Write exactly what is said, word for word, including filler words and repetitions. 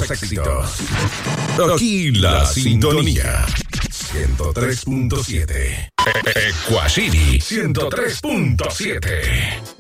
los éxitos. Aquí la sintonía. ciento tres punto siete. Equacity ciento tres punto siete.